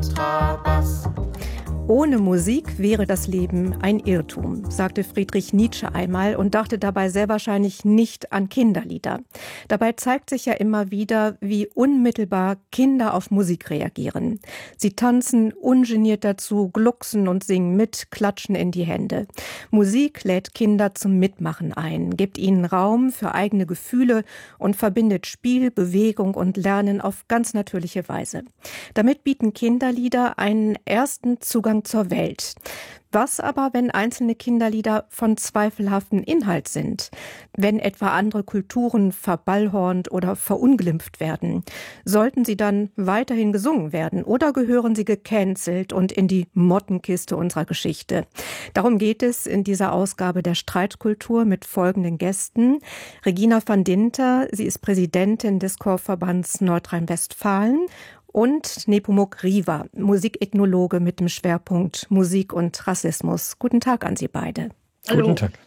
Kontrabass. Ohne Musik wäre das Leben ein Irrtum, sagte Friedrich Nietzsche einmal und dachte dabei sehr wahrscheinlich nicht an Kinderlieder. Dabei zeigt sich ja immer wieder, wie unmittelbar Kinder auf Musik reagieren. Sie tanzen ungeniert dazu, glucksen und singen mit, klatschen in die Hände. Musik lädt Kinder zum Mitmachen ein, gibt ihnen Raum für eigene Gefühle und verbindet Spiel, Bewegung und Lernen auf ganz natürliche Weise. Damit bieten Kinderlieder einen ersten Zugang zur Welt. Was aber, wenn einzelne Kinderlieder von zweifelhaftem Inhalt sind? Wenn etwa andere Kulturen verballhornt oder verunglimpft werden? Sollten sie dann weiterhin gesungen werden oder gehören sie gecancelt und in die Mottenkiste unserer Geschichte? Darum geht es in dieser Ausgabe der Streitkultur mit folgenden Gästen. Regina van Dinter, sie ist Präsidentin des Chorverbands Nordrhein-Westfalen. Und Nepomuk Riva, Musikethnologe mit dem Schwerpunkt Musik und Rassismus. Guten Tag an Sie beide. Hallo. Guten Tag.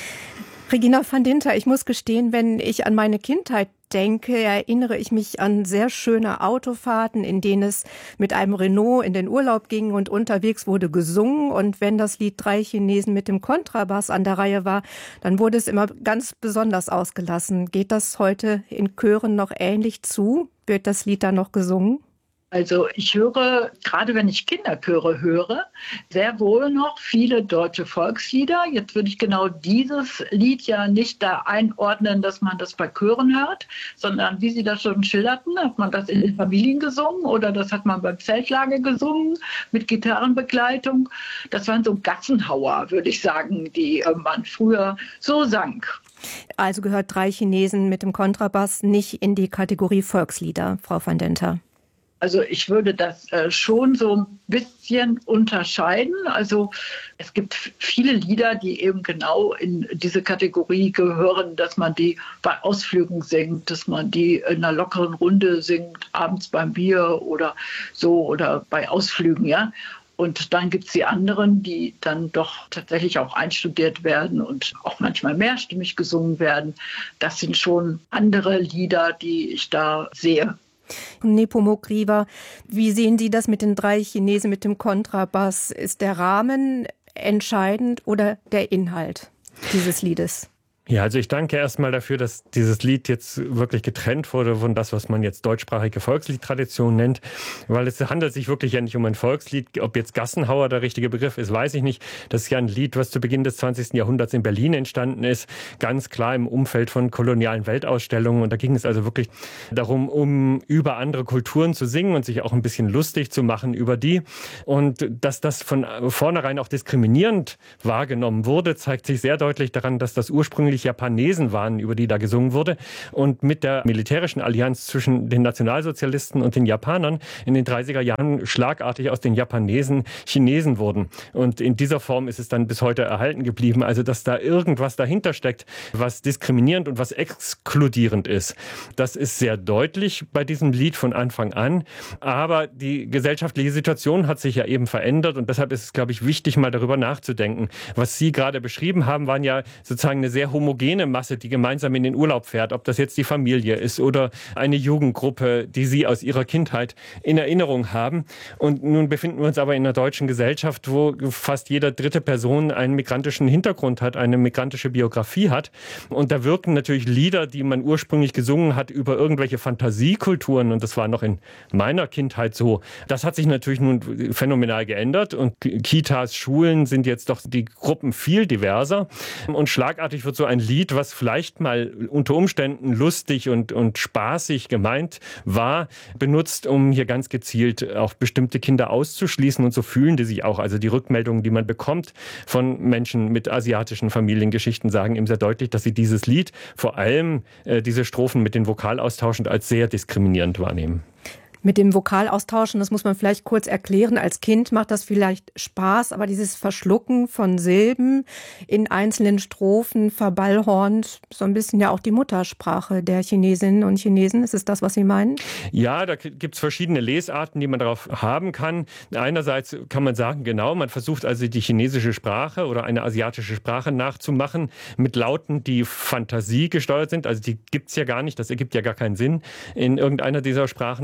Regina van Dinter, ich muss gestehen, wenn ich an meine Kindheit denke, erinnere ich mich an sehr schöne Autofahrten, in denen es mit einem Renault in den Urlaub ging und unterwegs wurde gesungen. Und wenn das Lied Drei Chinesen mit dem Kontrabass an der Reihe war, dann wurde es immer ganz besonders ausgelassen. Geht das heute in Chören noch ähnlich zu? Wird das Lied da noch gesungen? Also ich höre, gerade wenn ich Kinderchöre höre, sehr wohl noch viele deutsche Volkslieder. Jetzt würde ich genau dieses Lied ja nicht da einordnen, dass man das bei Chören hört, sondern wie Sie das schon schilderten, hat man das in den Familien gesungen oder das hat man beim Zeltlager gesungen mit Gitarrenbegleitung. Das waren so Gassenhauer, würde ich sagen, die man früher so sang. Also gehört Drei Chinesen mit dem Kontrabass nicht in die Kategorie Volkslieder, Frau van Dinter? Also ich würde das schon so ein bisschen unterscheiden. Also es gibt viele Lieder, die eben genau in diese Kategorie gehören, dass man die bei Ausflügen singt, dass man die in einer lockeren Runde singt, abends beim Bier oder so oder bei Ausflügen, ja. Und dann gibt es die anderen, die dann doch tatsächlich auch einstudiert werden und auch manchmal mehrstimmig gesungen werden. Das sind schon andere Lieder, die ich da sehe. Nepomuk Riva, wie sehen Sie das mit den Drei Chinesen mit dem Kontrabass? Ist der Rahmen entscheidend oder der Inhalt dieses Liedes? Ja, also ich danke erstmal dafür, dass dieses Lied jetzt wirklich getrennt wurde von das, was man jetzt deutschsprachige Volksliedtradition nennt, weil es handelt sich wirklich ja nicht um ein Volkslied. Ob jetzt Gassenhauer der richtige Begriff ist, weiß ich nicht. Das ist ja ein Lied, was zu Beginn des 20. Jahrhunderts in Berlin entstanden ist, ganz klar im Umfeld von kolonialen Weltausstellungen. Und da ging es also wirklich darum, um über andere Kulturen zu singen und sich auch ein bisschen lustig zu machen über die. Und dass das von vornherein auch diskriminierend wahrgenommen wurde, zeigt sich sehr deutlich daran, dass das ursprünglich Japanesen waren, über die da gesungen wurde. Und mit der militärischen Allianz zwischen den Nationalsozialisten und den Japanern in den 30er Jahren schlagartig aus den Japanesen Chinesen wurden. Und in dieser Form ist es dann bis heute erhalten geblieben. Also, dass da irgendwas dahinter steckt, was diskriminierend und was exkludierend ist. Das ist sehr deutlich bei diesem Lied von Anfang an. Aber die gesellschaftliche Situation hat sich ja eben verändert. Und deshalb ist es, glaube ich, wichtig, mal darüber nachzudenken. Was Sie gerade beschrieben haben, waren ja sozusagen eine sehr homogene Masse, die gemeinsam in den Urlaub fährt, ob das jetzt die Familie ist oder eine Jugendgruppe, die sie aus ihrer Kindheit in Erinnerung haben. Und nun befinden wir uns aber in einer deutschen Gesellschaft, wo fast jede dritte Person einen migrantischen Hintergrund hat, eine migrantische Biografie hat. Und da wirken natürlich Lieder, die man ursprünglich gesungen hat, über irgendwelche Fantasiekulturen. Und das war noch in meiner Kindheit so. Das hat sich natürlich nun phänomenal geändert. Und Kitas, Schulen sind jetzt doch die Gruppen viel diverser. Und schlagartig wird so ein Lied, was vielleicht mal unter Umständen lustig und spaßig gemeint war, benutzt, um hier ganz gezielt auch bestimmte Kinder auszuschließen. Und so fühlen die sich auch. Also die Rückmeldungen, die man bekommt von Menschen mit asiatischen Familiengeschichten, sagen eben sehr deutlich, dass sie dieses Lied, vor allem diese Strophen mit den Vokalaustauschen, als sehr diskriminierend wahrnehmen. Mit dem Vokalaustauschen, das muss man vielleicht kurz erklären. Als Kind macht das vielleicht Spaß, aber dieses Verschlucken von Silben in einzelnen Strophen verballhornt so ein bisschen ja auch die Muttersprache der Chinesinnen und Chinesen. Ist es das, was Sie meinen? Ja, da gibt es verschiedene Lesarten, die man darauf haben kann. Einerseits kann man sagen, genau, man versucht also die chinesische Sprache oder eine asiatische Sprache nachzumachen mit Lauten, die Fantasie gesteuert sind. Also die gibt es ja gar nicht, das ergibt ja gar keinen Sinn in irgendeiner dieser Sprachen, was man da singt.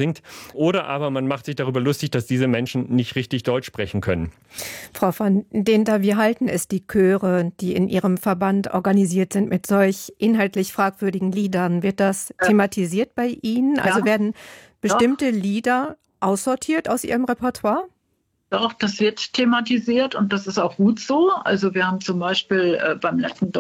singt. Oder aber man macht sich darüber lustig, dass diese Menschen nicht richtig Deutsch sprechen können. Frau van Dinter, wie halten es die Chöre, die in Ihrem Verband organisiert sind mit solch inhaltlich fragwürdigen Liedern? Wird das thematisiert bei Ihnen? Also werden bestimmte Lieder aussortiert aus Ihrem Repertoire? Doch, das wird thematisiert und das ist auch gut so. Also wir haben zum Beispiel beim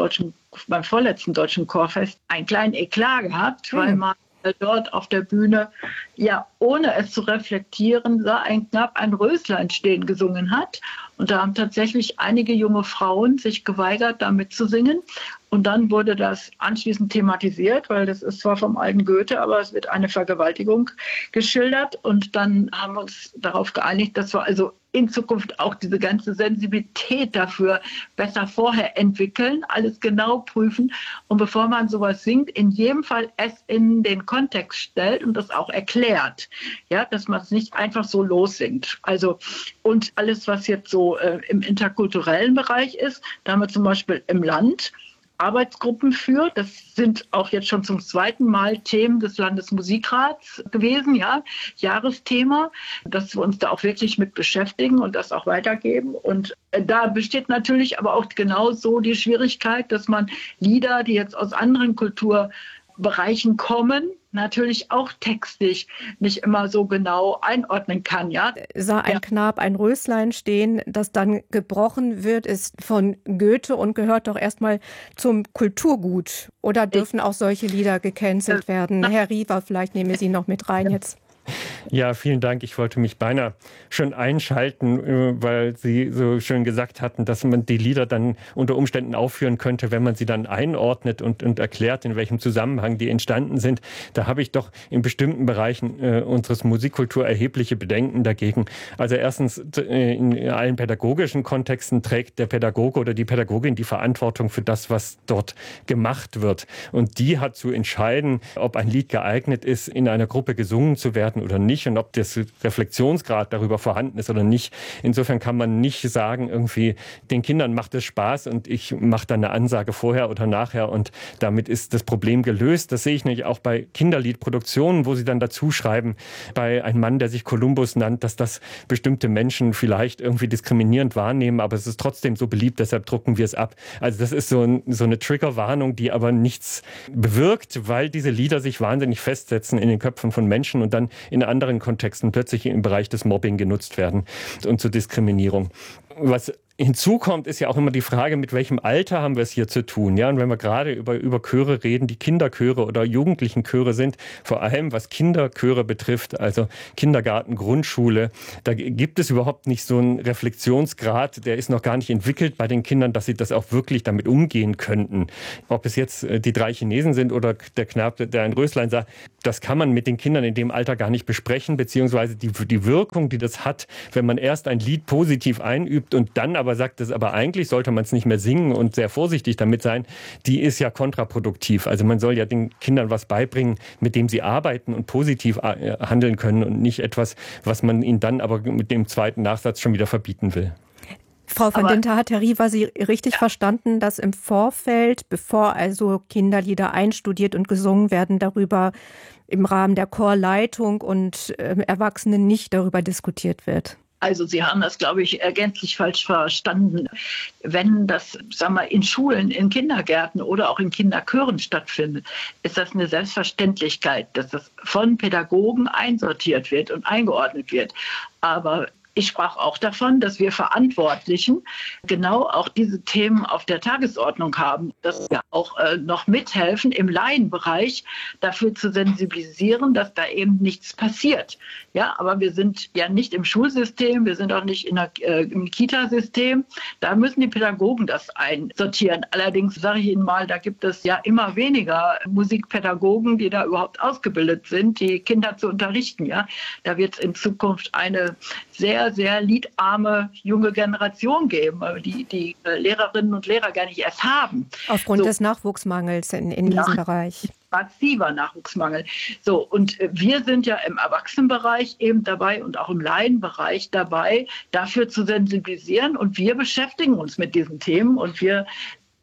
vorletzten deutschen Chorfest einen kleinen Eklat gehabt, weil man dort auf der Bühne, ja, ohne es zu reflektieren, sah ein Knapp ein Röslein stehen gesungen hat. Und da haben tatsächlich einige junge Frauen sich geweigert, da mitzusingen. Und dann wurde das anschließend thematisiert, weil das ist zwar vom alten Goethe, aber es wird eine Vergewaltigung geschildert. Und dann haben wir uns darauf geeinigt, dass wir also in Zukunft auch diese ganze Sensibilität dafür besser vorher entwickeln, alles genau prüfen. Und bevor man sowas singt, in jedem Fall es in den Kontext stellt und das auch erklärt. Ja, dass man es nicht einfach so lossingt. Also, und alles, was jetzt so im interkulturellen Bereich ist, da haben wir zum Beispiel im Land Arbeitsgruppen für. Das sind auch jetzt schon zum zweiten Mal Themen des Landesmusikrats gewesen, ja, Jahresthema, dass wir uns da auch wirklich mit beschäftigen und das auch weitergeben. Und da besteht natürlich aber auch genauso die Schwierigkeit, dass man Lieder, die jetzt aus anderen Kulturbereichen kommen, natürlich auch textlich nicht immer so genau einordnen kann. Ja? Sah ein Knab ein Röslein stehen, das dann gebrochen wird, ist von Goethe und gehört doch erstmal zum Kulturgut. Oder dürfen auch solche Lieder gecancelt werden? Herr Riva, vielleicht nehmen wir Sie noch mit rein jetzt. Ja, vielen Dank. Ich wollte mich beinahe schon einschalten, weil Sie so schön gesagt hatten, dass man die Lieder dann unter Umständen aufführen könnte, wenn man sie dann einordnet und erklärt, in welchem Zusammenhang die entstanden sind. Da habe ich doch in bestimmten Bereichen unseres Musikkultur erhebliche Bedenken dagegen. Also erstens, in allen pädagogischen Kontexten trägt der Pädagoge oder die Pädagogin die Verantwortung für das, was dort gemacht wird. Und die hat zu entscheiden, ob ein Lied geeignet ist, in einer Gruppe gesungen zu werden oder nicht und ob das Reflexionsgrad darüber vorhanden ist oder nicht. Insofern kann man nicht sagen, irgendwie den Kindern macht es Spaß und ich mache dann eine Ansage vorher oder nachher und damit ist das Problem gelöst. Das sehe ich nämlich auch bei Kinderliedproduktionen, wo sie dann dazu schreiben, bei einem Mann, der sich Kolumbus nannt, dass das bestimmte Menschen vielleicht irgendwie diskriminierend wahrnehmen, aber es ist trotzdem so beliebt, deshalb drucken wir es ab. Also das ist so eine Triggerwarnung, die aber nichts bewirkt, weil diese Lieder sich wahnsinnig festsetzen in den Köpfen von Menschen und dann in anderen Kontexten plötzlich im Bereich des Mobbing genutzt werden und zur Diskriminierung. Was hinzukommt, ist ja auch immer die Frage, mit welchem Alter haben wir es hier zu tun? Ja, und wenn wir gerade über Chöre reden, die Kinderchöre oder Jugendlichenchöre sind, vor allem was Kinderchöre betrifft, also Kindergarten, Grundschule, da gibt es überhaupt nicht so einen Reflexionsgrad, der ist noch gar nicht entwickelt bei den Kindern, dass sie das auch wirklich damit umgehen könnten. Ob es jetzt die 3 Chinesen sind oder der Knab, der ein Röslein sah, das kann man mit den Kindern in dem Alter gar nicht besprechen, beziehungsweise die Wirkung, die das hat, wenn man erst ein Lied positiv einübt und dann aber sagt, dass aber eigentlich sollte man es nicht mehr singen und sehr vorsichtig damit sein, die ist ja kontraproduktiv. Also man soll ja den Kindern was beibringen, mit dem sie arbeiten und positiv handeln können und nicht etwas, was man ihnen dann aber mit dem zweiten Nachsatz schon wieder verbieten will. Frau van Dinter, hat Herr Riva Sie richtig verstanden, dass im Vorfeld, bevor also Kinderlieder einstudiert und gesungen werden, darüber im Rahmen der Chorleitung und Erwachsenen nicht darüber diskutiert wird? Also Sie haben das, glaube ich, gänzlich falsch verstanden. Wenn das, in Schulen, in Kindergärten oder auch in Kinderchören stattfindet, ist das eine Selbstverständlichkeit, dass das von Pädagogen einsortiert wird und eingeordnet wird. Aber ich sprach auch davon, dass wir Verantwortlichen genau auch diese Themen auf der Tagesordnung haben, dass wir auch noch mithelfen, im Laienbereich dafür zu sensibilisieren, dass da eben nichts passiert. Ja, aber wir sind ja nicht im Schulsystem, wir sind auch nicht im Kita-System. Da müssen die Pädagogen das einsortieren. Allerdings sage ich Ihnen mal, da gibt es ja immer weniger Musikpädagogen, die da überhaupt ausgebildet sind, die Kinder zu unterrichten. Ja, da wird es in Zukunft eine sehr, sehr liedarme junge Generation geben, die Lehrerinnen und Lehrer gar nicht erst haben. Aufgrund des Nachwuchsmangels in diesem Bereich. Massiver Nachwuchsmangel. So, und wir sind ja im Erwachsenenbereich eben dabei und auch im Laienbereich dabei, dafür zu sensibilisieren und wir beschäftigen uns mit diesen Themen und wir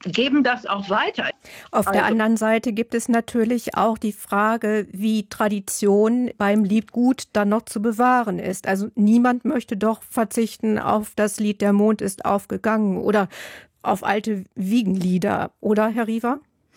geben das auch weiter. Auf der anderen Seite gibt es natürlich auch die Frage, wie Tradition beim Liedgut dann noch zu bewahren ist. Also niemand möchte doch verzichten auf das Lied Der Mond ist aufgegangen oder auf alte Wiegenlieder, oder Herr Riva?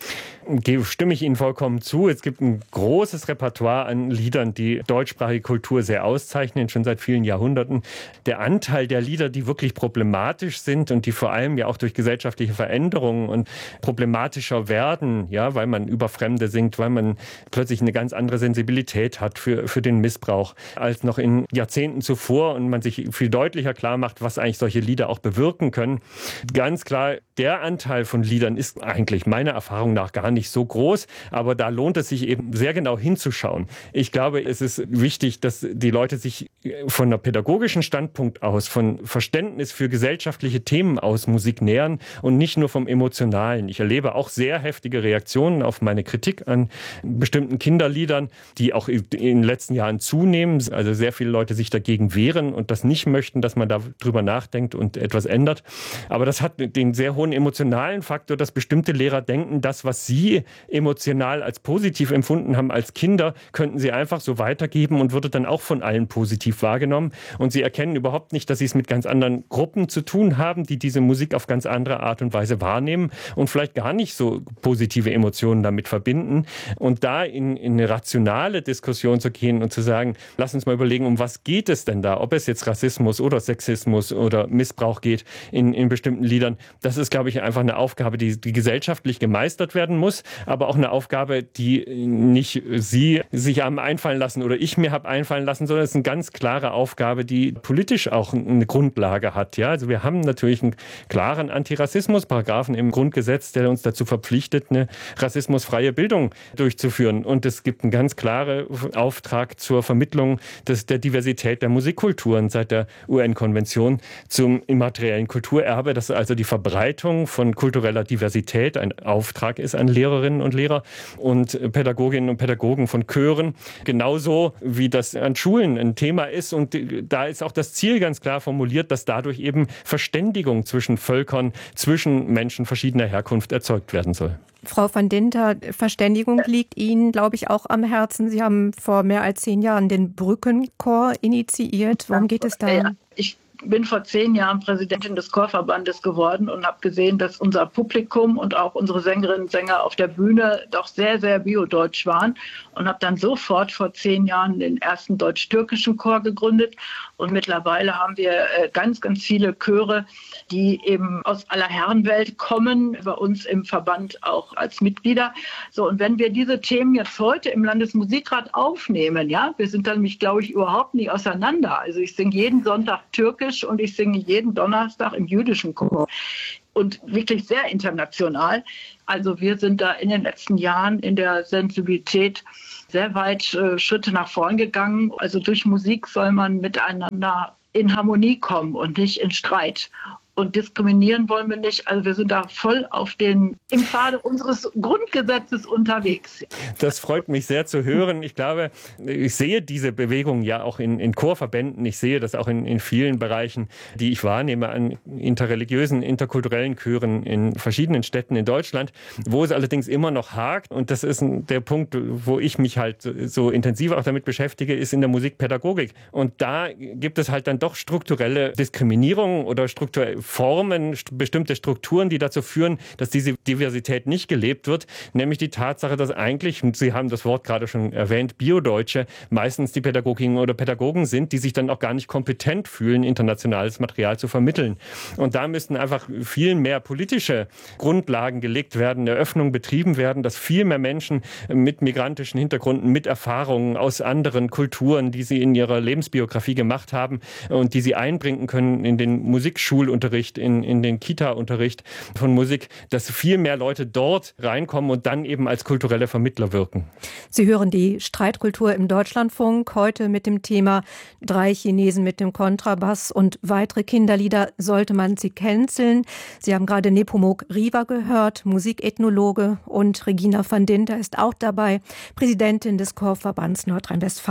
Stimme ich Ihnen vollkommen zu. Es gibt ein großes Repertoire an Liedern, die deutschsprachige Kultur sehr auszeichnen, schon seit vielen Jahrhunderten. Der Anteil der Lieder, die wirklich problematisch sind und die vor allem ja auch durch gesellschaftliche Veränderungen und problematischer werden, ja, weil man über Fremde singt, weil man plötzlich eine ganz andere Sensibilität hat für den Missbrauch als noch in Jahrzehnten zuvor und man sich viel deutlicher klar macht, was eigentlich solche Lieder auch bewirken können. Ganz klar, der Anteil von Liedern ist eigentlich meiner Erfahrung nach gar nicht so groß, aber da lohnt es sich eben sehr genau hinzuschauen. Ich glaube, es ist wichtig, dass die Leute sich von einer pädagogischen Standpunkt aus, von Verständnis für gesellschaftliche Themen aus Musik nähern und nicht nur vom Emotionalen. Ich erlebe auch sehr heftige Reaktionen auf meine Kritik an bestimmten Kinderliedern, die auch in den letzten Jahren zunehmen. Also sehr viele Leute sich dagegen wehren und das nicht möchten, dass man darüber nachdenkt und etwas ändert. Aber das hat den sehr hohen emotionalen Faktor, dass bestimmte Lehrer denken, das, was sie emotional als positiv empfunden haben als Kinder, könnten sie einfach so weitergeben und würde dann auch von allen positiv wahrgenommen. Und sie erkennen überhaupt nicht, dass sie es mit ganz anderen Gruppen zu tun haben, die diese Musik auf ganz andere Art und Weise wahrnehmen und vielleicht gar nicht so positive Emotionen damit verbinden. Und da in eine rationale Diskussion zu gehen und zu sagen, lass uns mal überlegen, um was geht es denn da? Ob es jetzt Rassismus oder Sexismus oder Missbrauch geht in bestimmten Liedern. Das ist, glaube ich, einfach eine Aufgabe, die gesellschaftlich gemeistert werden muss, aber auch eine Aufgabe, die nicht Sie sich haben einfallen lassen oder ich mir habe einfallen lassen, sondern es ist eine ganz klare Aufgabe, die politisch auch eine Grundlage hat. Ja, also wir haben natürlich einen klaren Antirassismus-Paragraphen im Grundgesetz, der uns dazu verpflichtet, eine rassismusfreie Bildung durchzuführen. Und es gibt einen ganz klaren Auftrag zur Vermittlung der Diversität der Musikkulturen seit der UN-Konvention zum immateriellen Kulturerbe, dass also die Verbreitung von kultureller Diversität ein Auftrag ist an Lehrerinnen und Lehrer und Pädagoginnen und Pädagogen von Chören, genauso wie das an Schulen ein Thema ist. Und da ist auch das Ziel ganz klar formuliert, dass dadurch eben Verständigung zwischen Völkern, zwischen Menschen verschiedener Herkunft erzeugt werden soll. Frau van Dinter, Verständigung liegt Ihnen, glaube ich, auch am Herzen. Sie haben vor mehr als 10 Jahren den Brückenchor initiiert. Worum geht es da? Ich bin vor 10 Jahren Präsidentin des Chorverbandes geworden und habe gesehen, dass unser Publikum und auch unsere Sängerinnen und Sänger auf der Bühne doch sehr, sehr biodeutsch waren und habe dann sofort vor 10 Jahren den ersten deutsch-türkischen Chor gegründet. Und mittlerweile haben wir ganz, ganz viele Chöre, die eben aus aller Herrenwelt kommen, bei uns im Verband auch als Mitglieder. So, und wenn wir diese Themen jetzt heute im Landesmusikrat aufnehmen, ja, wir sind dann nämlich, glaube ich, überhaupt nicht auseinander. Also ich singe jeden Sonntag Türkisch und ich singe jeden Donnerstag im jüdischen Chor. Und wirklich sehr international. Also wir sind da in den letzten Jahren in der Sensibilität sehr weit Schritte nach vorn gegangen. Also durch Musik soll man miteinander in Harmonie kommen und nicht in Streit. Und diskriminieren wollen wir nicht. Also wir sind da voll im Pfade unseres Grundgesetzes unterwegs. Das freut mich sehr zu hören. Ich glaube, ich sehe diese Bewegung ja auch in Chorverbänden. Ich sehe das auch in vielen Bereichen, die ich wahrnehme an interreligiösen, interkulturellen Chören in verschiedenen Städten in Deutschland, wo es allerdings immer noch hakt. Und das ist der Punkt, wo ich mich halt so intensiv auch damit beschäftige, ist in der Musikpädagogik. Und da gibt es halt dann doch strukturelle Diskriminierung oder strukturelle Formen, bestimmte Strukturen, die dazu führen, dass diese Diversität nicht gelebt wird, nämlich die Tatsache, dass eigentlich, und Sie haben das Wort gerade schon erwähnt, Biodeutsche meistens die Pädagoginnen oder Pädagogen sind, die sich dann auch gar nicht kompetent fühlen, internationales Material zu vermitteln. Und da müssten einfach viel mehr politische Grundlagen gelegt werden, eine Öffnung betrieben werden, dass viel mehr Menschen mit migrantischen Hintergründen, mit Erfahrungen aus anderen Kulturen, die sie in ihrer Lebensbiografie gemacht haben und die sie einbringen können in den Musikschulunterricht, in den Kita-Unterricht von Musik, dass viel mehr Leute dort reinkommen und dann eben als kulturelle Vermittler wirken. Sie hören die Streitkultur im Deutschlandfunk, heute mit dem Thema 3 Chinesen mit dem Kontrabass und weitere Kinderlieder, sollte man sie canceln? Sie haben gerade Nepomuk Riva gehört, Musikethnologe, und Regina van Dinter ist auch dabei, Präsidentin des Chorverbands Nordrhein-Westfalen.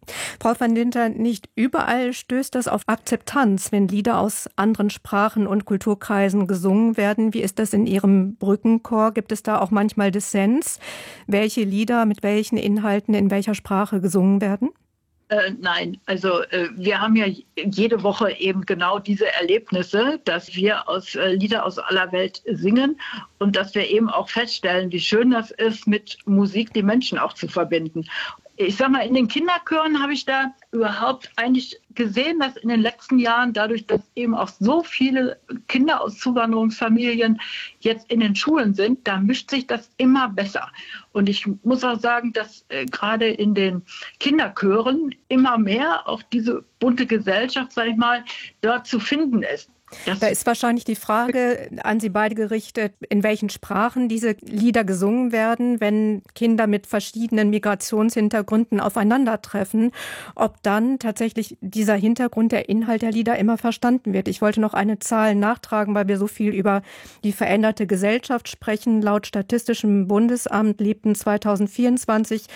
Frau van Dinter, nicht überall stößt das auf Akzeptanz, wenn Lieder aus anderen Sprachen und Kulturkreisen gesungen werden. Wie ist das in Ihrem Brückenchor? Gibt es da auch manchmal Dissens, welche Lieder mit welchen Inhalten in welcher Sprache gesungen werden? Nein, also wir haben ja jede Woche eben genau diese Erlebnisse, dass wir Lieder aus aller Welt singen und dass wir eben auch feststellen, wie schön das ist, mit Musik die Menschen auch zu verbinden. Ich sag mal, in den Kinderchören habe ich da überhaupt eigentlich gesehen, dass in den letzten Jahren, dadurch, dass eben auch so viele Kinder aus Zuwanderungsfamilien jetzt in den Schulen sind, da mischt sich das immer besser. Und ich muss auch sagen, dass gerade in den Kinderchören immer mehr auch diese bunte Gesellschaft, sag ich mal, dort zu finden ist. Da ist wahrscheinlich die Frage an Sie beide gerichtet, in welchen Sprachen diese Lieder gesungen werden, wenn Kinder mit verschiedenen Migrationshintergründen aufeinandertreffen, ob dann tatsächlich dieser Hintergrund, der Inhalt der Lieder immer verstanden wird. Ich wollte noch eine Zahl nachtragen, weil wir so viel über die veränderte Gesellschaft sprechen. Laut Statistischem Bundesamt lebten 2024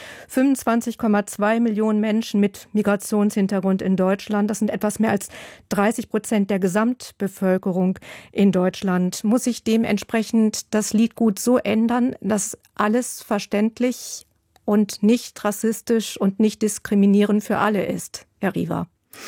25,2 Millionen Menschen mit Migrationshintergrund in Deutschland. Das sind etwas mehr als 30% der Gesamtbevölkerung in Deutschland. Muss sich dementsprechend das Liedgut so ändern, dass alles verständlich und nicht rassistisch und nicht diskriminierend für alle ist, Herr Riva?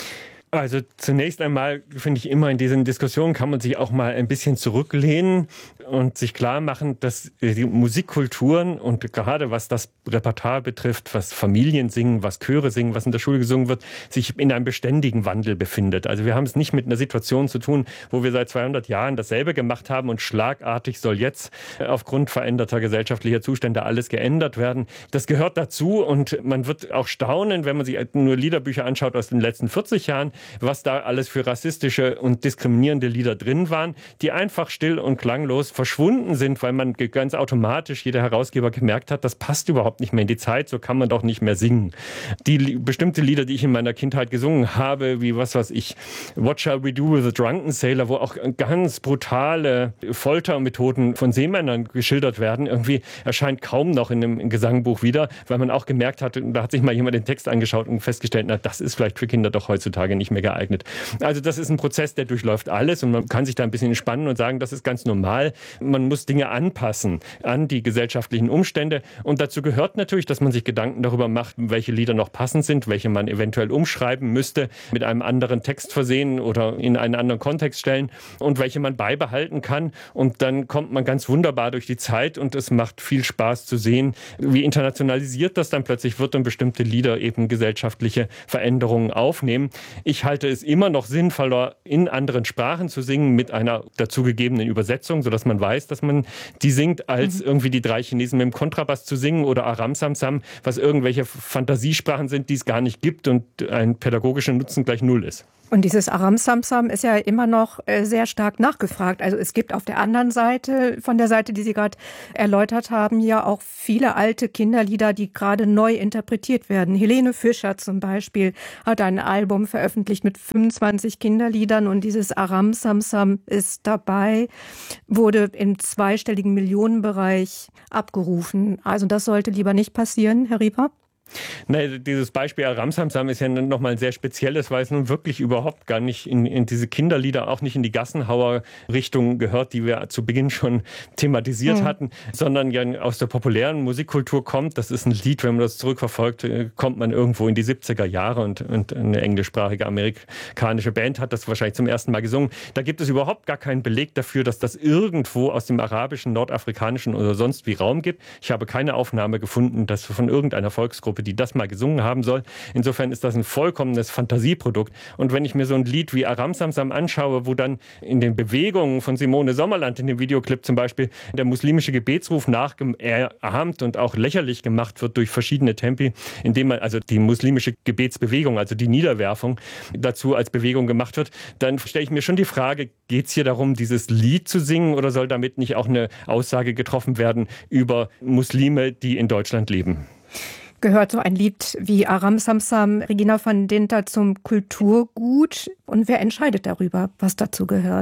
Also zunächst einmal finde ich immer, in diesen Diskussionen kann man sich auch mal ein bisschen zurücklehnen und sich klar machen, dass die Musikkulturen und gerade was das Repertoire betrifft, was Familien singen, was Chöre singen, was in der Schule gesungen wird, sich in einem beständigen Wandel befindet. Also wir haben es nicht mit einer Situation zu tun, wo wir seit 200 Jahren dasselbe gemacht haben und schlagartig soll jetzt aufgrund veränderter gesellschaftlicher Zustände alles geändert werden. Das gehört dazu und man wird auch staunen, wenn man sich nur Liederbücher anschaut aus den letzten 40 Jahren, was da alles für rassistische und diskriminierende Lieder drin waren, die einfach still und klanglos verschwunden sind, weil man ganz automatisch, jeder Herausgeber gemerkt hat, das passt überhaupt nicht mehr in die Zeit, so kann man doch nicht mehr singen. Die bestimmte Lieder, die ich in meiner Kindheit gesungen habe, wie was weiß ich, What Shall We Do with a Drunken Sailor, wo auch ganz brutale Foltermethoden von Seemännern geschildert werden, irgendwie erscheint kaum noch in einem Gesangbuch wieder, weil man auch gemerkt hat, da hat sich mal jemand den Text angeschaut und festgestellt, na, das ist vielleicht für Kinder doch heutzutage nicht mehr geeignet. Also das ist ein Prozess, der durchläuft alles und man kann sich da ein bisschen entspannen und sagen, das ist ganz normal. Man muss Dinge anpassen an die gesellschaftlichen Umstände und dazu gehört natürlich, dass man sich Gedanken darüber macht, welche Lieder noch passend sind, welche man eventuell umschreiben müsste, mit einem anderen Text versehen oder in einen anderen Kontext stellen und welche man beibehalten kann und dann kommt man ganz wunderbar durch die Zeit und es macht viel Spaß zu sehen, wie internationalisiert das dann plötzlich wird und bestimmte Lieder eben gesellschaftliche Veränderungen aufnehmen. Ich halte es immer noch sinnvoller, in anderen Sprachen zu singen mit einer dazugegebenen Übersetzung, sodass man weiß, dass man die singt, als irgendwie die 3 Chinesen mit dem Kontrabass zu singen oder Aram Sam Sam, was irgendwelche Fantasiesprachen sind, die es gar nicht gibt und ein pädagogischer Nutzen gleich 0 ist. Und dieses Aram Sam Sam ist ja immer noch sehr stark nachgefragt. Also es gibt auf der anderen Seite, von der Seite, die Sie gerade erläutert haben, ja auch viele alte Kinderlieder, die gerade neu interpretiert werden. Helene Fischer zum Beispiel hat ein Album veröffentlicht mit 25 Kinderliedern und dieses Aram Sam Sam ist dabei, wurde im zweistelligen Millionenbereich abgerufen. Also das sollte lieber nicht passieren, Herr Rieper? Nein, dieses Beispiel Aram Sam Sam ist ja nochmal ein sehr spezielles, weil es nun wirklich überhaupt gar nicht in diese Kinderlieder, auch nicht in die Gassenhauer-Richtung gehört, die wir zu Beginn schon thematisiert hatten, sondern ja aus der populären Musikkultur kommt. Das ist ein Lied, wenn man das zurückverfolgt, kommt man irgendwo in die 70er Jahre und eine englischsprachige amerikanische Band hat das wahrscheinlich zum ersten Mal gesungen. Da gibt es überhaupt gar keinen Beleg dafür, dass das irgendwo aus dem arabischen, nordafrikanischen oder sonst wie Raum gibt. Ich habe keine Aufnahme gefunden, dass von irgendeiner Volksgruppe, die das mal gesungen haben soll. Insofern ist das ein vollkommenes Fantasieprodukt. Und wenn ich mir so ein Lied wie Aram Sam Sam anschaue, wo dann in den Bewegungen von Simone Sommerland in dem Videoclip zum Beispiel der muslimische Gebetsruf nachgeahmt und auch lächerlich gemacht wird durch verschiedene Tempi, indem man also die muslimische Gebetsbewegung, also die Niederwerfung dazu als Bewegung gemacht wird, dann stelle ich mir schon die Frage, geht es hier darum, dieses Lied zu singen oder soll damit nicht auch eine Aussage getroffen werden über Muslime, die in Deutschland leben? Gehört so ein Lied wie Aram Sam Sam, Regina van Dinter, zum Kulturgut? Und wer entscheidet darüber, was dazu gehört?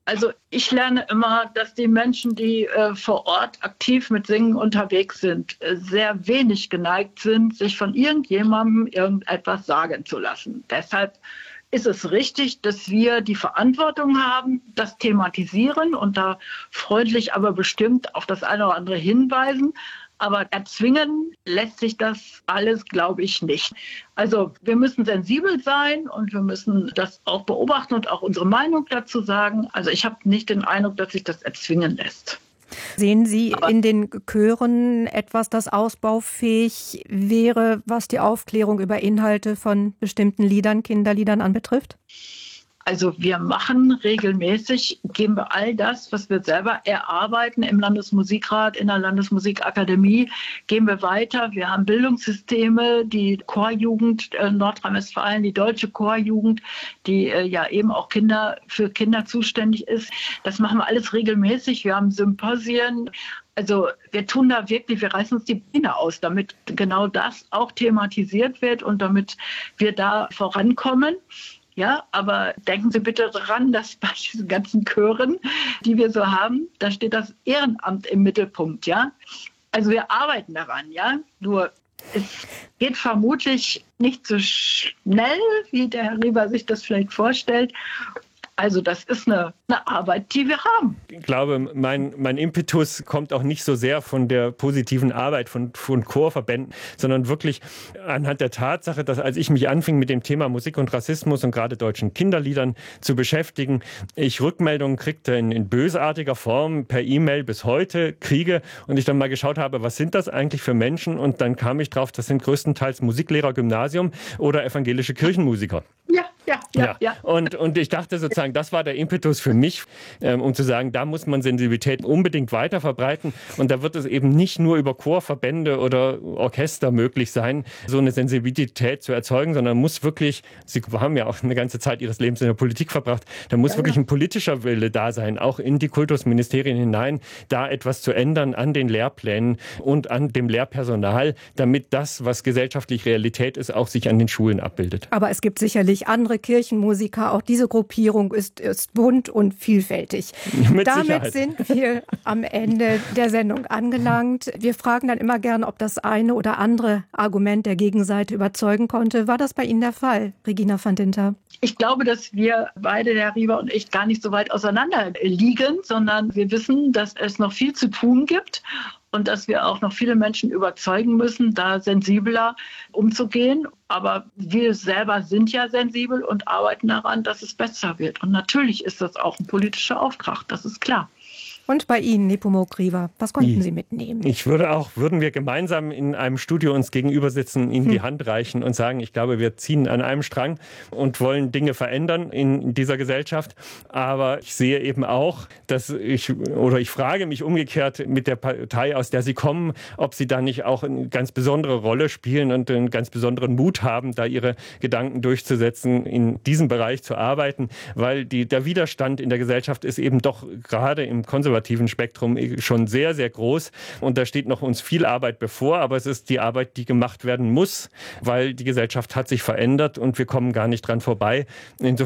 Also ich lerne immer, dass die Menschen, die vor Ort aktiv mit Singen unterwegs sind, sehr wenig geneigt sind, sich von irgendjemandem irgendetwas sagen zu lassen. Deshalb ist es richtig, dass wir die Verantwortung haben, das thematisieren und da freundlich, aber bestimmt auf das eine oder andere hinweisen. Aber erzwingen lässt sich das alles, glaube ich, nicht. Also wir müssen sensibel sein und wir müssen das auch beobachten und auch unsere Meinung dazu sagen. Also ich habe nicht den Eindruck, dass sich das erzwingen lässt. Sehen Sie in den Chören etwas, das ausbaufähig wäre, was die Aufklärung über Inhalte von bestimmten Liedern, Kinderliedern anbetrifft? Also wir machen regelmäßig, geben wir all das, was wir selber erarbeiten im Landesmusikrat, in der Landesmusikakademie, geben wir weiter. Wir haben Bildungssysteme, die Chorjugend Nordrhein-Westfalen, die deutsche Chorjugend, die ja eben auch für Kinder zuständig ist. Das machen wir alles regelmäßig. Wir haben Symposien. Also wir tun da wirklich, wir reißen uns die Beine aus, damit genau das auch thematisiert wird und damit wir da vorankommen. Ja, aber denken Sie bitte daran, dass bei diesen ganzen Chören, die wir so haben, da steht das Ehrenamt im Mittelpunkt, ja. Also wir arbeiten daran, ja. Nur es geht vermutlich nicht so schnell, wie der Herr Rieber sich das vielleicht vorstellt. Also das ist eine Arbeit, die wir haben. Ich glaube, mein Impetus kommt auch nicht so sehr von der positiven Arbeit von Chorverbänden, sondern wirklich anhand der Tatsache, dass als ich mich anfing mit dem Thema Musik und Rassismus und gerade deutschen Kinderliedern zu beschäftigen, ich Rückmeldungen kriegte in bösartiger Form per E-Mail bis heute kriege und ich dann mal geschaut habe, was sind das eigentlich für Menschen? Und dann kam ich drauf, das sind größtenteils Musiklehrer, Gymnasium oder evangelische Kirchenmusiker. Ja. Und ich dachte sozusagen, das war der Impetus für mich, um zu sagen, da muss man Sensibilität unbedingt weiter verbreiten. Und da wird es eben nicht nur über Chorverbände oder Orchester möglich sein, so eine Sensibilität zu erzeugen, sondern muss wirklich, Sie haben ja auch eine ganze Zeit Ihres Lebens in der Politik verbracht, da muss wirklich ein politischer Wille da sein, auch in die Kultusministerien hinein, da etwas zu ändern an den Lehrplänen und an dem Lehrpersonal, damit das, was gesellschaftlich Realität ist, auch sich an den Schulen abbildet. Aber es gibt sicherlich andere Kirchenmusiker. Auch diese Gruppierung ist bunt und vielfältig. Damit sind wir am Ende der Sendung angelangt. Wir fragen dann immer gerne, ob das eine oder andere Argument der Gegenseite überzeugen konnte. War das bei Ihnen der Fall, Regina van Dinter? Ich glaube, dass wir beide, der Rieber und ich, gar nicht so weit auseinander liegen, sondern wir wissen, dass es noch viel zu tun gibt. Und dass wir auch noch viele Menschen überzeugen müssen, da sensibler umzugehen. Aber wir selber sind ja sensibel und arbeiten daran, dass es besser wird. Und natürlich ist das auch ein politischer Auftrag, das ist klar. Und bei Ihnen, Nepomuk Riva, was konnten Sie mitnehmen? Würden wir gemeinsam in einem Studio uns gegenüber sitzen, Ihnen die Hand reichen und sagen, ich glaube, wir ziehen an einem Strang und wollen Dinge verändern in dieser Gesellschaft. Aber ich sehe eben auch, ich frage mich umgekehrt mit der Partei, aus der Sie kommen, ob Sie da nicht auch eine ganz besondere Rolle spielen und einen ganz besonderen Mut haben, da Ihre Gedanken durchzusetzen, in diesem Bereich zu arbeiten, weil der Widerstand in der Gesellschaft ist eben doch gerade im konservativen Spektrum schon sehr, sehr groß. Und da steht noch uns viel Arbeit bevor, aber es ist die Arbeit, die gemacht werden muss, weil die Gesellschaft hat sich verändert und wir kommen gar nicht dran vorbei. Insofern